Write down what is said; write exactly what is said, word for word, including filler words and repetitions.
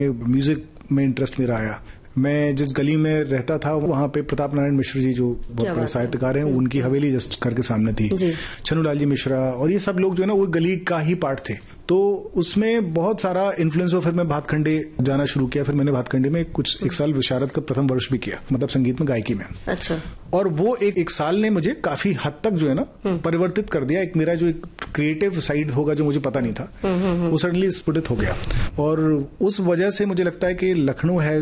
Music में interest मेरा आया। मैं जिस गली में रहता था वहां पे प्रताप नारायण मिश्र जी जो बहुत बड़े साहित्यकार हैं, उनकी हवेली जस्ट घर के सामने थी, छन्नूलाल जी मिश्रा और ये सब लोग जो है ना वो गली का ही पार्ट थे। तो उसमें बहुत सारा इन्फ्लुएंस हुआ। फिर मैं भातखंडे जाना शुरू किया। फिर मैंने भातखंडे में कुछ एक साल विशारद का प्रथम वर्ष भी किया, मतलब संगीत में, गायकी में। अच्छा। और वो एक एक साल ने मुझे काफी हद तक जो है ना परिवर्तित कर दिया। एक मेरा जो एक क्रिएटिव साइड होगा जो मुझे पता नहीं था, वो सडनली स्फुटित हो गया। और उस वजह से मुझे लगता है कि लखनऊ है